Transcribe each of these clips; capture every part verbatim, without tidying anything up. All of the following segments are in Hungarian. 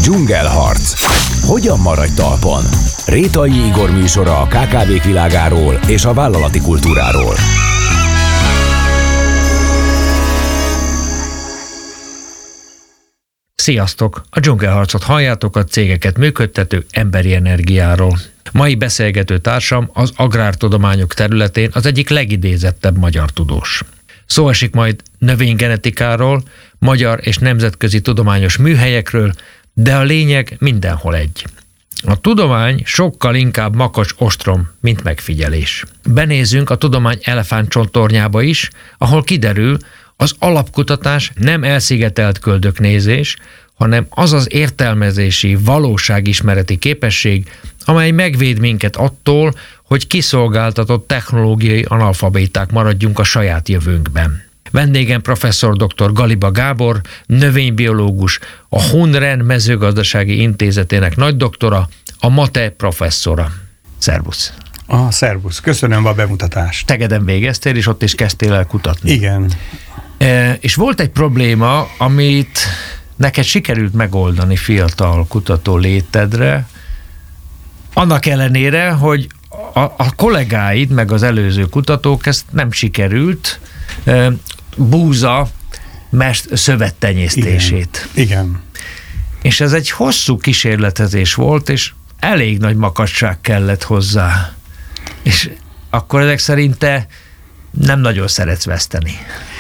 Dzsungelharc. Hogyan maradj talpon? Rétai Igor műsora a ká ká vék világáról és a vállalati kultúráról. Sziasztok! A Dzsungelharcot halljátok, a cégeket működtető emberi energiáról. Mai beszélgető társam az agrártudományok területén az egyik legidézettebb magyar tudós. Szó esik majd növénygenetikáról, magyar és nemzetközi tudományos műhelyekről, de a lényeg mindenhol egy. A tudomány sokkal inkább makacs ostrom, mint megfigyelés. Benézünk a tudomány elefántcsontornyába is, ahol kiderül, az alapkutatás nem elszigetelt köldöknézés, hanem az az értelmezési, valóságismereti képesség, amely megvéd minket attól, hogy kiszolgáltatott technológiai analfabéták maradjunk a saját jövőnkben. Vendégem professzor dr. Galiba Gábor, növénybiológus, a Hunren Mezőgazdasági Intézetének nagydoktora, a MATE professzora. Szervusz! Ah, szervusz! Köszönöm a bemutatást. Tegeden végeztél, és ott is kezdtél el kutatni. Igen. E, és volt egy probléma, amit neked sikerült megoldani fiatal kutató létedre, annak ellenére, hogy a, a kollégáid, meg az előző kutatók ezt nem sikerült, e, búza mest szövettenyésztését. Igen. Igen. És ez egy hosszú kísérletezés volt, és elég nagy makacság kellett hozzá. És akkor ezek szerint te nem nagyon szeretsz veszteni.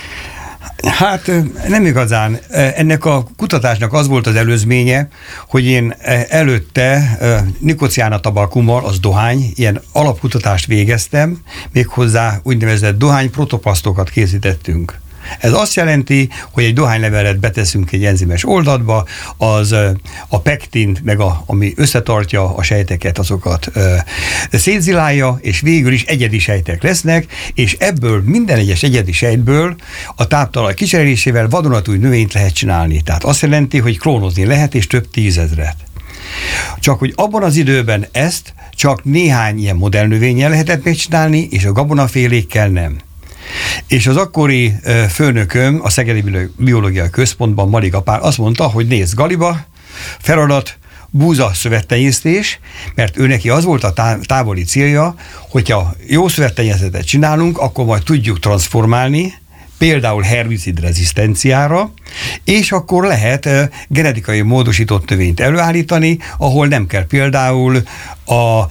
Hát nem igazán. Ennek a kutatásnak az volt az előzménye, hogy én előtte nikociánatabakummal, az dohány, ilyen alapkutatást végeztem, méghozzá úgynevezett dohány protoplasztokat készítettünk. Ez azt jelenti, hogy egy dohánylevelet beteszünk egy enzimes oldatba, az a pektint, meg a, ami összetartja a sejteket, azokat ö, szétzilálja, és végül is egyedi sejtek lesznek, és ebből minden egyes egyedi sejtből a táptalaj kicserélésével vadonatúj növényt lehet csinálni. Tehát azt jelenti, hogy klónozni lehet, és több tízezret. Csak hogy abban az időben ezt csak néhány ilyen modellnövényel lehetett megcsinálni, és a gabonafélékkel nem. És az akkori főnököm a Szegedi Biológiai Központban, Maliga Pál azt mondta, hogy nézd, Galiba, feladat, búza szövettenyésztés, mert ő neki az volt a távoli célja, hogyha jó szövettenyészetet csinálunk, akkor majd tudjuk transformálni, például herbicid rezisztenciára, és akkor lehet genetikai módosított növényt előállítani, ahol nem kell például a,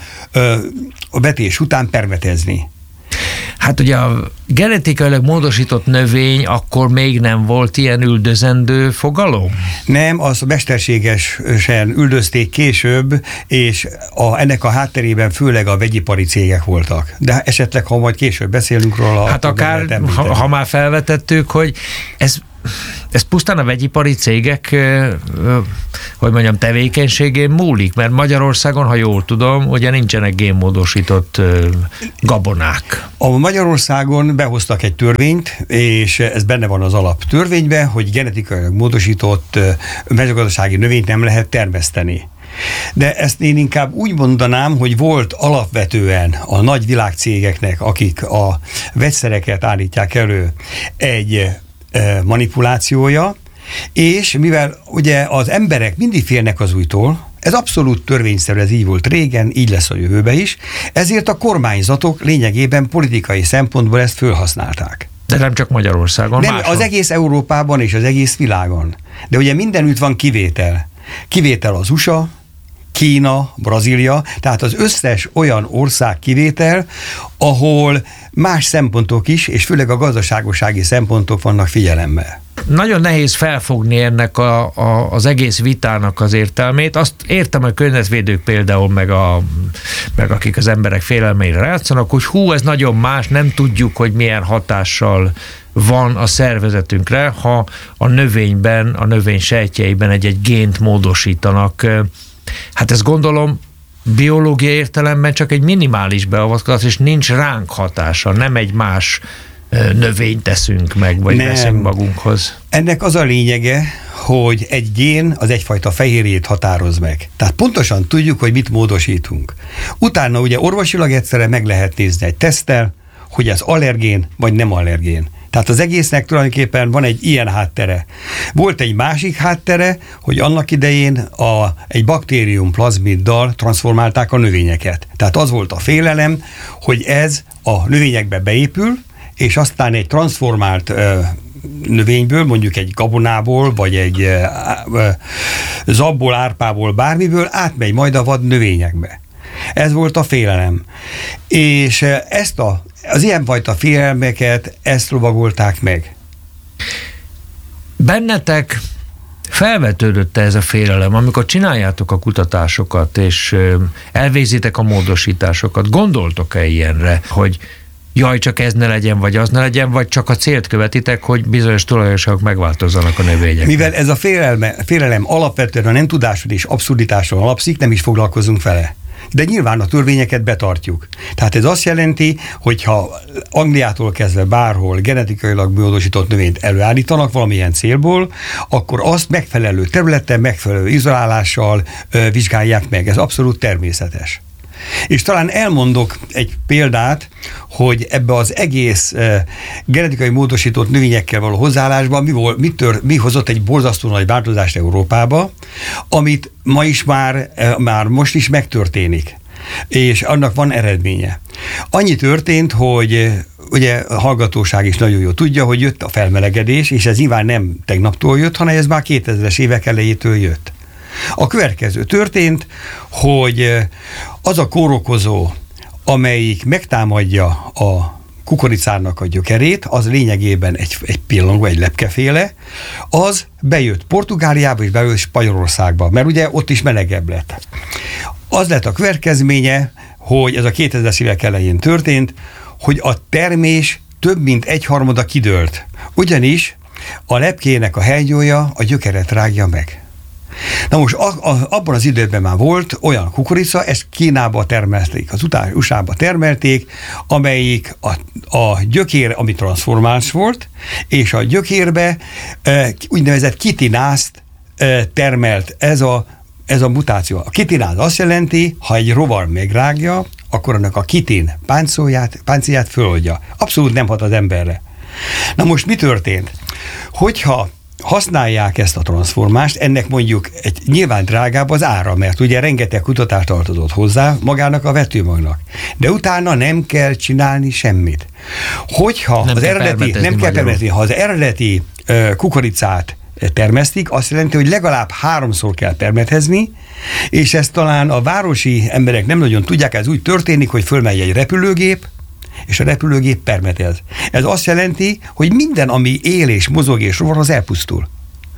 a vetés után permetezni. Hát ugye a genetikailag módosított növény akkor még nem volt ilyen üldözendő fogalom? Nem, az mesterségesen üldözték később, és a, ennek a hátterében főleg a vegyipari cégek voltak. De esetleg, ha majd később beszélünk róla... Hát akár, ha, ha már felvetettük, hogy ez... Ez pusztán a vegyipari cégek, hogy mondjam, tevékenységén múlik, mert Magyarországon, ha jól tudom, ugye nincsenek génmódosított gabonák. A Magyarországon behoztak egy törvényt, és ez benne van az alaptörvényben, hogy genetikailag módosított mezőgazdasági növényt nem lehet termeszteni. De ezt én inkább úgy mondanám, hogy volt alapvetően a nagy világcégeknek, akik a vegyszereket állítják elő, egy manipulációja, és mivel ugye az emberek mindig félnek az újtól, ez abszolút törvényszerű, ez így volt régen, így lesz a jövőben is, ezért a kormányzatok lényegében politikai szempontból ezt fölhasználták. De nem csak Magyarországon, nem, máshol. Az egész Európában és az egész világon. De ugye mindenütt van kivétel. Kivétel az u es á, Kína, Brazília, tehát az összes olyan ország kivétel, ahol más szempontok is, és főleg a gazdaságossági szempontok vannak figyelemmel. Nagyon nehéz felfogni ennek a, a, az egész vitának az értelmét. Azt értem, hogy környezetvédők például, meg, a, meg akik az emberek félelmeire rátszanak, hogy hú, ez nagyon más, nem tudjuk, hogy milyen hatással van a szervezetünkre, ha a növényben, a növény sejtjeiben egy-egy gént módosítanak. Hát ezt gondolom biológiai értelemben csak egy minimális beavatkozás, és nincs ránk hatása, nem egy más növényt teszünk meg, vagy nem. veszünk magunkhoz. Ennek az a lényege, hogy egy gén az egyfajta fehérjét határoz meg. Tehát pontosan tudjuk, hogy mit módosítunk. Utána ugye orvosilag egyszerre meg lehet nézni egy teszttel, hogy ez allergén, vagy nem allergén. Tehát az egésznek tulajdonképpen van egy ilyen háttere. Volt egy másik háttere, hogy annak idején a, egy baktérium plazmiddal transformálták a növényeket. Tehát az volt a félelem, hogy ez a növényekbe beépül, és aztán egy transformált ö, növényből, mondjuk egy gabonából, vagy egy ö, ö, zabból, árpából, bármiből átmegy majd a vad növényekbe. Ez volt a félelem. És ezt a, az ilyenfajta félelmeket, ezt lovagolták meg. Bennetek felvetődött ez a félelem, amikor csináljátok a kutatásokat, és elvégzitek a módosításokat, gondoltok-e ilyenre, hogy jaj, csak ez ne legyen, vagy az ne legyen, vagy csak a célt követitek, hogy bizonyos tulajdonságok megváltozzanak a növények? Mivel ez a félelme, félelem alapvetően a nem tudáson és abszurditáson alapszik, nem is foglalkozunk vele. De nyilván a törvényeket betartjuk. Tehát ez azt jelenti, hogy ha Angliától kezdve bárhol genetikailag módosított növényt előállítanak valamilyen célból, akkor azt megfelelő területen, megfelelő izolálással ö, vizsgálják meg. Ez abszolút természetes. És talán elmondok egy példát, hogy ebbe az egész uh, genetikai módosított növényekkel való hozzáállásban mi, volt, mi, tör, mi hozott egy borzasztó nagy változást Európába, amit ma is már, uh, már most is megtörténik. És annak van eredménye. Annyi történt, hogy ugye a hallgatóság is nagyon jól tudja, hogy jött a felmelegedés, és ez nyilván nem tegnaptól jött, hanem ez már kétezres évek elejétől jött. A következő történt, hogy az a kórokozó, amelyik megtámadja a kukoricának a gyökerét, az lényegében egy, egy pillangó, egy lepkeféle, az bejött Portugáliába és bejött Spanyolországba, mert ugye ott is melegebb lett. Az lett a következménye, hogy ez a kétezres évek elején történt, hogy a termés több mint egyharmada kidőlt. Ugyanis a lepkének a helygyója a gyökeret rágja meg. Na most a, a, abban az időben már volt olyan kukorica, ezt Kínába termelték, az u es á-ba termelték, amelyik a, a gyökér, ami transformáns volt, és a gyökérbe e, úgynevezett kitinázt e, termelt ez a, ez a mutáció. A kitináz azt jelenti, ha egy rovar megrágja, akkor annak a kitin páncélját, páncélját föloldja. Abszolút nem hat az emberre. Na most mi történt? Hogyha használják ezt a transformást, ennek mondjuk egy nyilván drágább az ára, mert ugye rengeteg kutatást tartozott hozzá magának a vetőmagnak. De utána nem kell csinálni semmit. Hogyha nem az eredeti, nem kell permetezni, ha az eredeti uh, kukoricát termesztik, azt jelenti, hogy legalább háromszor kell permetezni, és ezt talán a városi emberek nem nagyon tudják, ez úgy történik, hogy fölmegy egy repülőgép, és a repülőgép permetez. Ez azt jelenti, hogy minden, ami él és mozog és rovar, az elpusztul.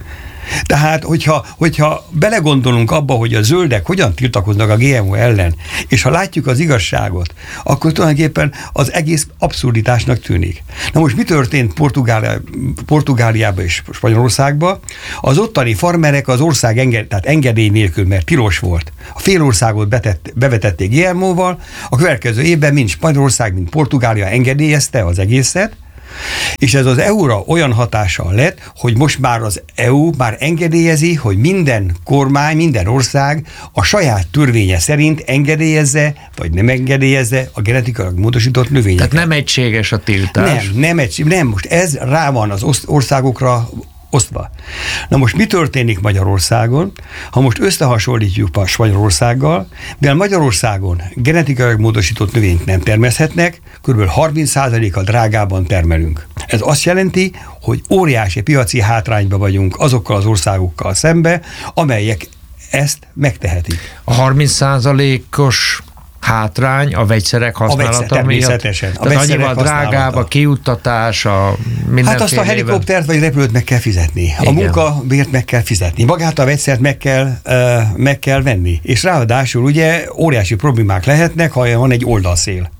Tehát, hogyha, hogyha belegondolunk abba, hogy a zöldek hogyan tiltakoznak a gé em o ellen, és ha látjuk az igazságot, akkor tulajdonképpen az egész abszurditásnak tűnik. Na most mi történt Portugália, Portugáliában és Spanyolországban? Az ottani farmerek az ország enged, tehát engedély nélkül, mert tilos volt. A fél országot betett, bevetették gé em o-val, a következő évben mind Spanyolország, mind Portugália engedélyezte az egészet, és ez az é u-ra olyan hatással lett, hogy most már az é u már engedélyezi, hogy minden kormány, minden ország a saját törvénye szerint engedélyezze, vagy nem engedélyezze a genetikailag módosított növényeket. Tehát nem egységes a tiltás? Nem, nem egységes. Nem, most ez rá van az országokra osztva. Na most mi történik Magyarországon? Ha most összehasonlítjuk a Spanyolországgal, mivel Magyarországon genetikailag módosított növényt nem termeszhetnek, kb. harminc százalékkal drágában termelünk. Ez azt jelenti, hogy óriási piaci hátrányba vagyunk azokkal az országokkal szembe, amelyek ezt megtehetik. A harminc százalékos hátrány a vegyszerek használata a miatt? A Tehát annyival drágább a kiuttatás, a mindenféle. Hát azt a helikoptert vagy repülőt meg kell fizetni. Igen. A munkabért meg kell fizetni. Magát a vegyszert meg kell, uh, meg kell venni. És ráadásul ugye óriási problémák lehetnek, ha van egy oldalszél.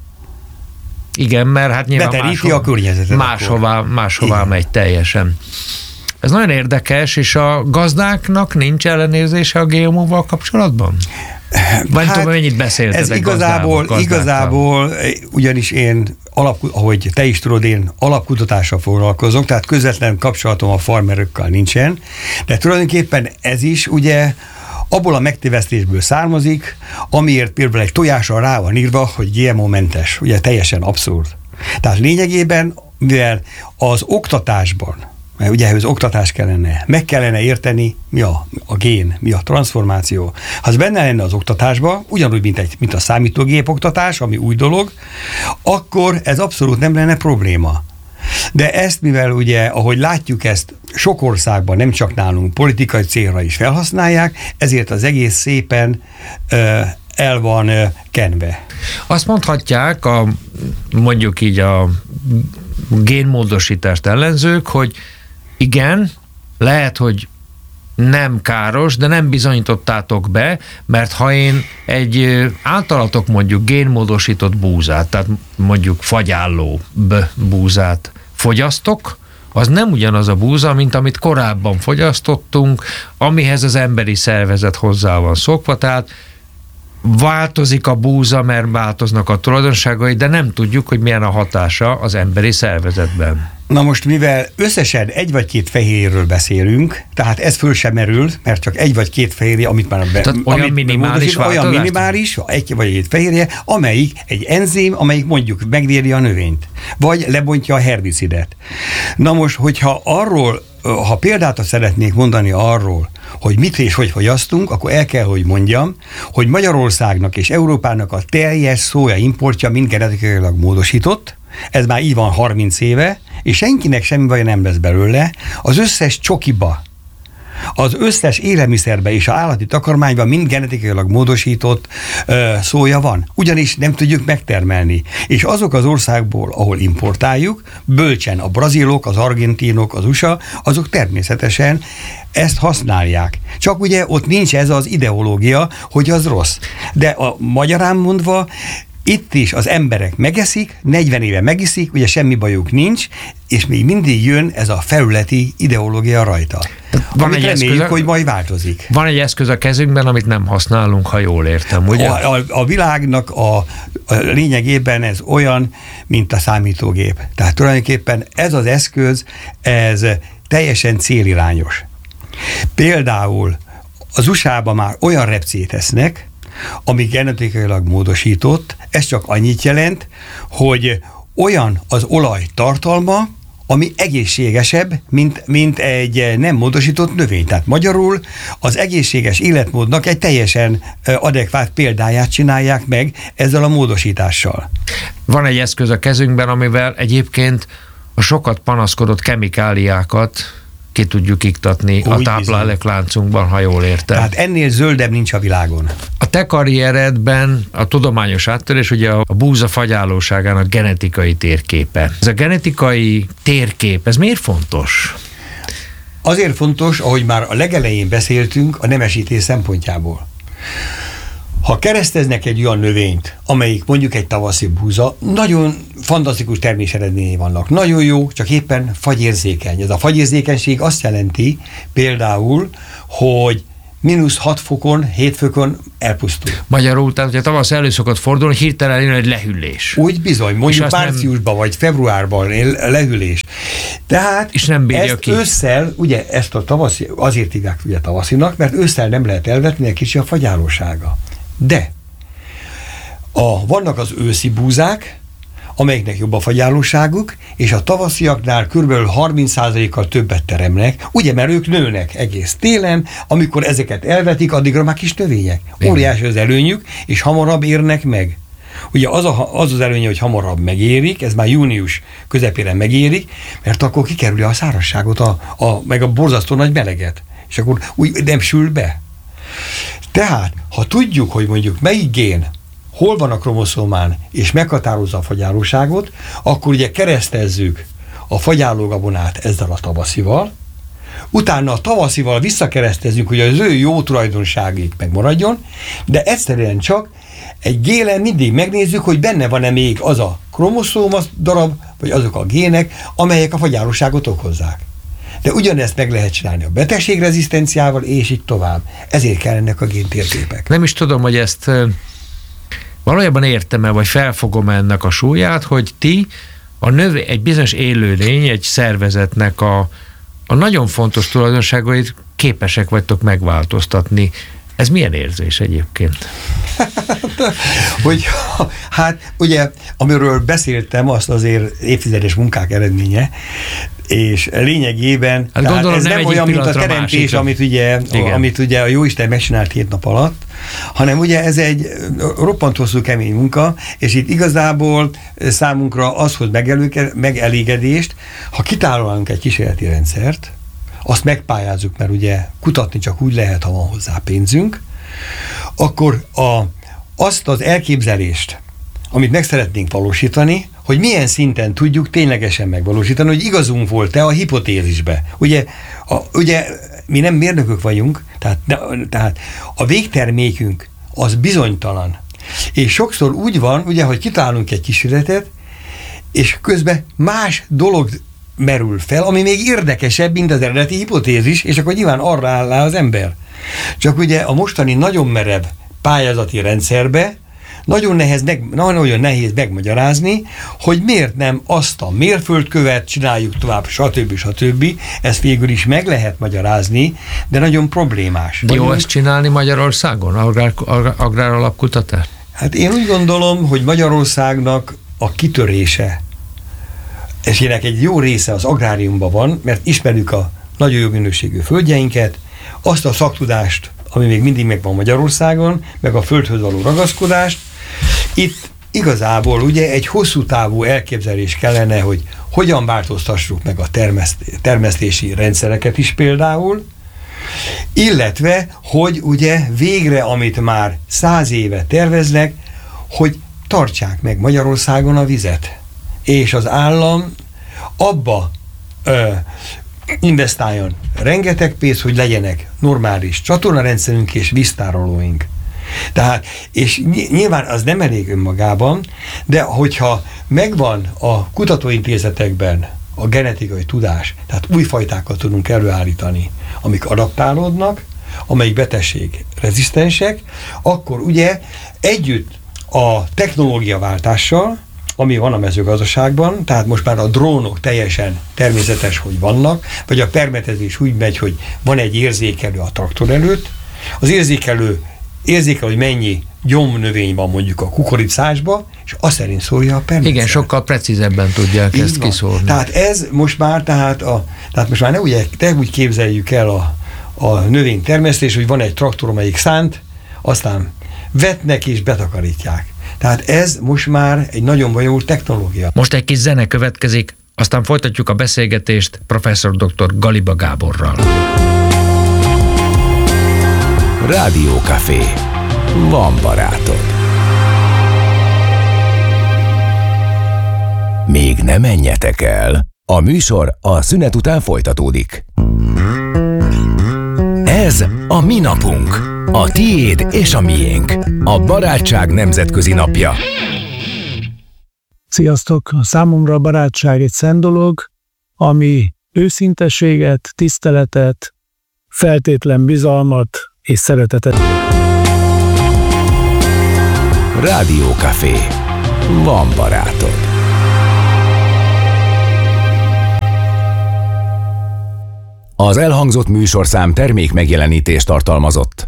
Igen, mert hát nyilván máshova, a környezetet máshová, máshová megy teljesen. Ez nagyon érdekes, és a gazdáknak nincs ellenérzése a gé em o-val kapcsolatban? Vagy hát, tudom, mennyit beszéltetek ez igazából, igazából, ugyanis én, alap, ahogy te is tudod, én alapkutatással foglalkozok, tehát közvetlen kapcsolatom a farmerökkel nincsen, de tulajdonképpen ez is ugye abból a megtévesztésből származik, amiért például egy tojással rá van írva, hogy gé em o-mentes, ugye teljesen abszurd. Tehát lényegében mivel az oktatásban, mert ugye ehhez oktatás kellene, meg kellene érteni, mi a, a gén, mi a transformáció. Ha ez benne lenne az oktatásban, ugyanúgy, mint, egy, mint a számítógép oktatás, ami új dolog, akkor ez abszolút nem lenne probléma. De ezt, mivel ugye, ahogy látjuk ezt, sok országban, nem csak nálunk, politikai célra is felhasználják, ezért az egész szépen ö, el van ö, kenve. Azt mondhatják, a, mondjuk így a génmódosítást ellenzők, hogy igen, lehet, hogy nem káros, de nem bizonyítottátok be, mert ha én egy általatok mondjuk génmódosított búzát, tehát mondjuk fagyálló búzát fogyasztok, az nem ugyanaz a búza, mint amit korábban fogyasztottunk, amihez az emberi szervezet hozzá van szokva, tehát változik a búza, mert változnak a tulajdonságai, de nem tudjuk, hogy milyen a hatása az emberi szervezetben. Na most, mivel összesen egy vagy két fehérjéről beszélünk, tehát ez föl sem merül, mert csak egy vagy két fehérje, amit már be, tehát olyan amit minimális olyan minimális, egy vagy egy fehérje, amelyik egy enzim, amelyik mondjuk megvédi a növényt, vagy lebontja a herbicidet. Na most, hogyha arról, ha példát szeretnék mondani arról, hogy mit és hogy fogyasztunk, akkor el kell, hogy mondjam, hogy Magyarországnak és Európának a teljes szója importja mind genetikailag módosított, ez már így van harminc éve, és senkinek semmi baj nem lesz belőle, az összes csokiba, az összes élelmiszerbe és az állati takarmányban mind genetikailag módosított ö, szója van. Ugyanis nem tudjuk megtermelni. És azok az országból, ahol importáljuk, bölcsen a brazilok, az argentinok, az u es á, azok természetesen ezt használják. Csak ugye ott nincs ez az ideológia, hogy az rossz. De a magyarán mondva, itt is az emberek megeszik, negyven éve megiszik, ugye semmi bajuk nincs, és még mindig jön ez a felületi ideológia rajta. Van egy reméljük, eszköz, hogy majd változik. Van egy eszköz a kezünkben, amit nem használunk, ha jól értem, ugye? A, a, a világnak a, a lényegében ez olyan, mint a számítógép. Tehát tulajdonképpen ez az eszköz, ez teljesen célirányos. Például az u es á-ban már olyan repcét esznek, ami genetikailag módosított, ez csak annyit jelent, hogy olyan az olaj tartalma, ami egészségesebb, mint, mint egy nem módosított növény. Tehát magyarul az egészséges életmódnak egy teljesen adekvát példáját csinálják meg ezzel a módosítással. Van egy eszköz a kezünkben, amivel egyébként a sokat panaszkodott kemikáliákat ki tudjuk iktatni úgy a táplálékláncunkban, ha jól értem. Tehát ennél zöldebb nincs a világon. A te karrieredben a tudományos áttörés ugye a búza fagyálóságának genetikai térképe. Ez a genetikai térkép, ez miért fontos? Azért fontos, ahogy már a legelején beszéltünk, a nemesítés szempontjából. Ha kereszteznek egy olyan növényt, amelyik mondjuk egy tavaszi búza, nagyon fantasztikus terméseredményei vannak. Nagyon jó, csak éppen fagyérzékeny. Ez a fagyérzékenység azt jelenti például, hogy mínusz hat fokon, hét fokon elpusztul. Magyarul, tehát, hogyha tavasz elő szokott fordulni, hirtelen jön egy lehűlés. Úgy bizony, mondjuk márciusban nem... vagy februárban lehűlés. Tehát és nem bírja ezt ki. ősszel, ugye ezt a tavaszi, azért hívják ugye tavaszinak, mert ősszel nem lehet elvetni, egy kicsi a fagyálósága. De a, vannak az őszi búzák, amelyeknek jobb a fagyálóságuk, és a tavasziaknál kb. harminc százalékkal többet teremnek, ugye, mert ők nőnek egész télen, amikor ezeket elvetik, addigra már kis növények. Óriási az előnyük, és hamarabb érnek meg. Ugye az, a, az az előnye, hogy hamarabb megérik, ez már június közepére megérik, mert akkor kikerüli a szárazságot, a, a, meg a borzasztó nagy meleget, és akkor úgy nem sül be. Tehát, ha tudjuk, hogy mondjuk melyik gén hol van a kromoszómán, és meghatározza a fagyálóságot, akkor ugye keresztezzük a fagyálógabonát ezzel a tavaszival, utána a tavaszival visszakeresztezzük, hogy az ő jó tulajdonságét megmaradjon, de egyszerűen csak egy génen mindig megnézzük, hogy benne van-e még az a kromoszóma darab, vagy azok a gének, amelyek a fagyálóságot okozzák. De ugyanezt meg lehet csinálni a betegségrezisztenciával, és így tovább. Ezért kell ennek a géntérképek. Nem is tudom, hogy ezt valójában értem-e, vagy felfogom ennek a súlyát, hogy ti a növé, egy bizonyos élőlény, egy szervezetnek a, a nagyon fontos tulajdonságait képesek vagytok megváltoztatni. Ez milyen érzés egyébként? hogy hát ugye, amiről beszéltem, azt azért évtizedes munkák eredménye, és lényegében hát gondolom, ez nem, nem olyan, mint a teremtés, másikra. amit ugye, a, amit ugye a Jóisten megcsinált hét nap alatt, hanem ugye ez egy roppant hosszú, kemény munka, és itt igazából számunkra az hoz megelégedést, ha kitálolunk egy kísérleti rendszert, azt megpályázzuk, mert ugye kutatni csak úgy lehet, ha van hozzá pénzünk, akkor a, azt az elképzelést, amit meg szeretnénk valósítani, hogy milyen szinten tudjuk ténylegesen megvalósítani, hogy igazunk volt-e a hipotézisbe. Ugye, a, ugye mi nem mérnökök vagyunk, tehát, tehát a végtermékünk az bizonytalan. És sokszor úgy van, ugye, hogy kitálunk egy kísérletet, és közben más dolog merül fel, ami még érdekesebb, mint az eredeti hipotézis, és akkor nyilván arra áll rá az ember. Csak ugye a mostani nagyon merev pályázati rendszerbe nagyon nehéz, meg, nagyon nehéz megmagyarázni, hogy miért nem azt a mérföldkövet csináljuk tovább, stb. stb. Ezt végül is meg lehet magyarázni, de nagyon problémás. De jó ezt csinálni Magyarországon, agrár, agrár alapkutatás? Hát én úgy gondolom, hogy Magyarországnak a kitörése, és ennek egy jó része az agráriumban van, mert ismerjük a nagyon jó minőségű földjeinket, azt a szaktudást, ami még mindig megvan Magyarországon, meg a földhöz való ragaszkodást. Itt igazából ugye egy hosszú távú elképzelés kellene, hogy hogyan változtassuk meg a termesztési rendszereket is például, illetve, hogy ugye végre, amit már száz éve terveznek, hogy tartsák meg Magyarországon a vizet, és az állam abba ö, investáljon rengeteg pénzt, hogy legyenek normális csatornarendszerünk és víztárolóink. Tehát, és nyilván az nem elég önmagában, de hogyha megvan a kutatóintézetekben a genetikai tudás, tehát új fajtákat tudunk előállítani, amik adaptálódnak, amelyik betegség rezisztensek, akkor ugye együtt a technológiaváltással, ami van a mezőgazdaságban, tehát most már a drónok teljesen természetes, hogy vannak, vagy a permetezés úgy megy, hogy van egy érzékelő a traktor előtt, az érzékelő érzékel, hogy mennyi gyomnövény van mondjuk a kukoricásba, és azt szerint szólja a permetezés. Igen, sokkal precízebben tudják ezt kiszórni. Tehát ez most már, tehát, a, tehát most már ne úgy, ne úgy képzeljük el a, a növénytermesztés, hogy van egy traktor, amelyik szánt, aztán vetnek és betakarítják. Tehát ez most már egy nagyon bonyolult technológia. Most egy kis zene következik, aztán folytatjuk a beszélgetést professzor dr. Galiba Gáborral. Rádiókafé. Van barátod. Még ne menjetek el. A műsor a szünet után folytatódik. Ez a mi napunk. A tiéd és a miénk. A barátság nemzetközi napja. Sziasztok! A számomra a barátság egy szent dolog, ami őszinteséget, tiszteletet, feltétlen bizalmat és szeretetet. Rádiókafé. Van barátod. Az elhangzott műsorszám termék megjelenítést tartalmazott.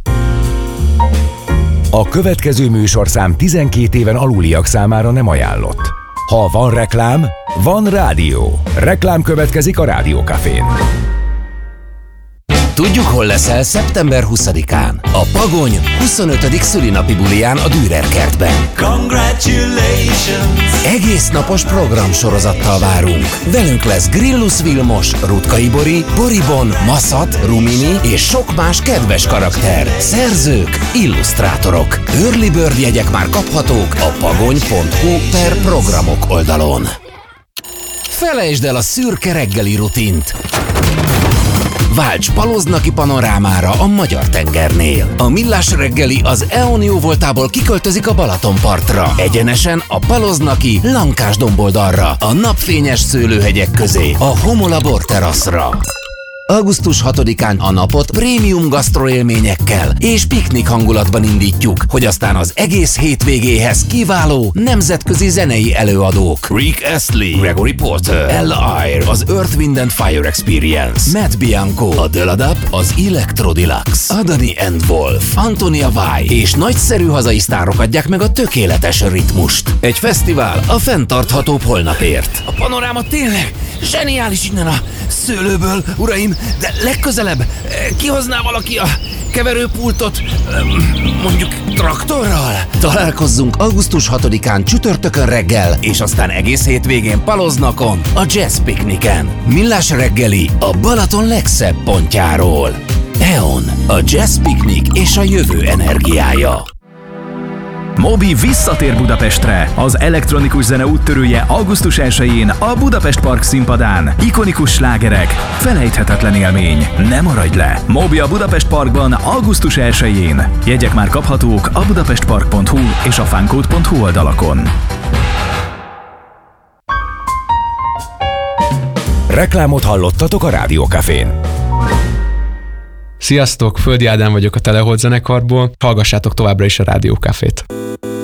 A következő műsorszám tizenkét éven aluliak számára nem ajánlott. Ha van reklám, van rádió. Reklám következik a Rádiókafén. Tudjuk, hol leszel szeptember huszadikán? A Pagony huszonötödik szülinapi buliján a Dürer kertben. Congratulations! Egész napos programsorozattal várunk. Velünk lesz Grillus Vilmos, Rutkay Bori, Boribon, Maszat, Rumini és sok más kedves karakter. Szerzők, illusztrátorok. Early Bird jegyek már kaphatók a pagony pont hu per programok oldalon. Felejtsd el a szürke reggeli rutint. Válts Paloznaki panorámára a Magyar-tengernél. A Millás reggeli az é o en jóvoltából kiköltözik a Balatonpartra. Egyenesen a Paloznaki Lankás domboldalra, a napfényes szőlőhegyek közé, a Homola borteraszra. augusztus hatodikán a napot prémium gasztroélményekkel és piknik hangulatban indítjuk, hogy aztán az egész hétvégéhez kiváló nemzetközi zenei előadók. Rick Astley, Gregory Porter, Ella Eyre, az Earth, Wind and Fire Experience, Matt Bianco, a Döladap, az Electro Deluxe, Adani and Wolf, Antonia Vai és nagyszerű hazai sztárok adják meg a tökéletes ritmust. Egy fesztivál a fenntarthatóbb holnapért. A panoráma tényleg zseniális innen a szőlőből, uraim, de legközelebb kihozná valaki a keverőpultot, mondjuk traktorral? Találkozzunk augusztus hatodikán csütörtökön reggel, és aztán egész hétvégén Paloznakon, a Jazz Pikniken. Millás reggeli a Balaton legszebb pontjáról. é o en, a Jazz Piknik és a jövő energiája. Moby visszatér Budapestre. Az elektronikus zene úttörője augusztus elsején a Budapest Park színpadán. Ikonikus slágerek, felejthetetlen élmény. Ne maradj le! Moby a Budapest Parkban augusztus elsején. Jegyek már kaphatók a budapestpark pont hu és a funcode pont hu oldalakon. Reklámot hallottatok a Rádiókafén. Sziasztok, Földi Ádám vagyok a Telehold zenekarból, hallgassátok továbbra is a Rádiókafét.